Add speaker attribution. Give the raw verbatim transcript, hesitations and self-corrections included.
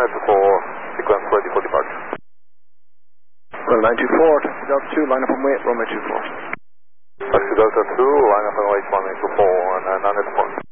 Speaker 1: nine two four, sequence ready for departure.
Speaker 2: Well, nine two four, Taxi Delta two, line up and wait, runway two four.
Speaker 1: Taxi Delta two, line up and wait, runway two four, and uh, nine two four.